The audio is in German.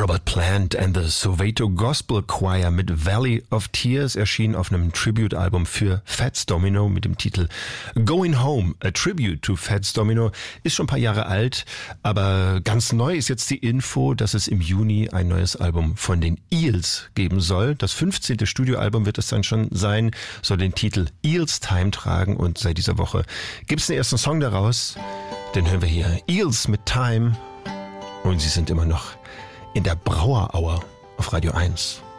Robert Plant and the Soweto Gospel Choir mit Valley of Tears erschien auf einem Tribute-Album für Fats Domino mit dem Titel Going Home, a Tribute to Fats Domino. Ist schon ein paar Jahre alt, aber ganz neu ist jetzt die Info, dass es im Juni ein neues Album von den Eels geben soll. Das 15. Studioalbum wird es dann schon sein, soll den Titel Eels Time tragen und seit dieser Woche gibt es den ersten Song daraus. Den hören wir hier, Eels mit Time, und sie sind immer noch in der Brauer Hour auf Radio 1.